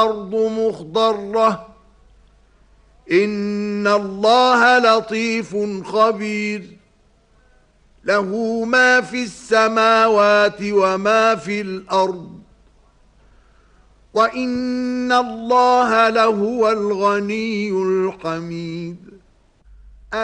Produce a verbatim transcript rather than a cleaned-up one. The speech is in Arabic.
الأرض مخضرة إن الله لطيف خبير له ما في السماوات وما في الأرض وإن الله لهو الغني الحميد